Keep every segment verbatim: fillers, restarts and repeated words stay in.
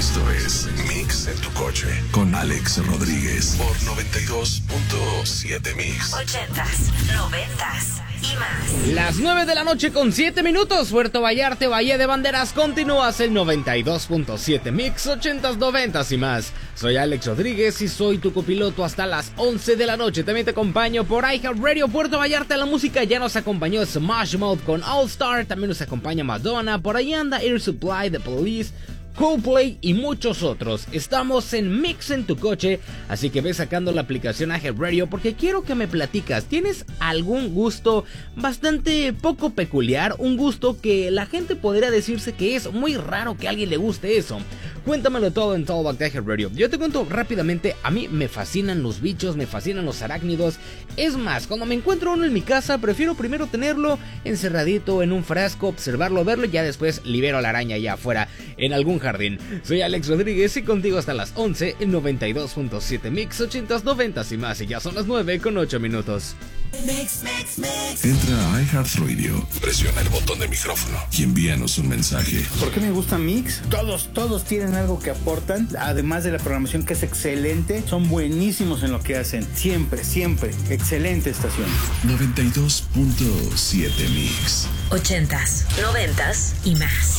Esto es Mix en tu coche con Alex Rodríguez por noventa y dos punto siete Mix. Ochentas, noventas y más. Las nueve de la noche con siete minutos. Puerto Vallarta, Bahía de Banderas. Continúas el noventa y dos punto siete Mix, ochentas, noventas y más. Soy Alex Rodríguez y soy tu copiloto hasta las once de la noche. También te acompaño por iHeartRadio Puerto Vallarta. La música ya nos acompañó Smash Mouth con All Star. También nos acompaña Madonna. Por ahí anda Air Supply, The Police, Coldplay y muchos otros. Estamos en Mix en tu coche, así que ve sacando la aplicación iHeartRadio porque quiero que me platicas. ¿Tienes algún gusto bastante poco peculiar? Un gusto que la gente podría decirse que es muy raro que a alguien le guste eso. Cuéntamelo todo en Talkback de iHeartRadio. Yo te cuento rápidamente, a mí me fascinan los bichos, me fascinan los arácnidos. Es más, cuando me encuentro uno en mi casa, prefiero primero tenerlo encerradito en un frasco, observarlo, verlo y ya después libero a la araña allá afuera en algún jardín. Soy Alex Rodríguez y contigo hasta las once en noventa y dos punto siete Mix, ochentas, noventas y más. Y ya son las nueve con ocho minutos. Mix, mix, mix. Entra a iHeartRadio, presiona el botón de micrófono y envíanos un mensaje. ¿Por qué me gusta Mix? Todos, todos tienen algo que aportan, además de la programación que es excelente. Son buenísimos en lo que hacen, siempre, siempre. Excelente estación. noventa y dos punto siete Mix. Ochentas, noventas y más.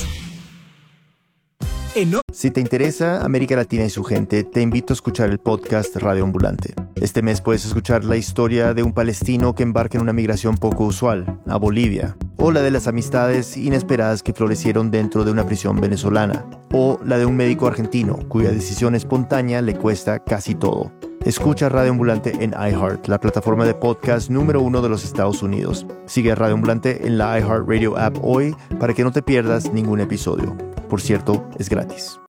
Si te interesa América Latina y su gente, te invito a escuchar el podcast Radio Ambulante. Este mes puedes escuchar la historia de un palestino que embarca en una migración poco usual, a Bolivia, o la de las amistades inesperadas que florecieron dentro de una prisión venezolana, o la de un médico argentino cuya decisión espontánea le cuesta casi todo. Escucha Radio Ambulante en iHeart, la plataforma de podcast número uno de los Estados Unidos. Sigue a Radio Ambulante en la iHeartRadio app hoy para que no te pierdas ningún episodio. Por cierto, es gratis.